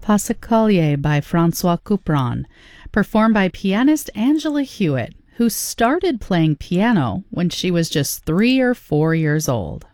Passacaglie by Francois Couperin, performed by pianist Angela Hewitt, who started playing piano when she was just 3 or 4 years old.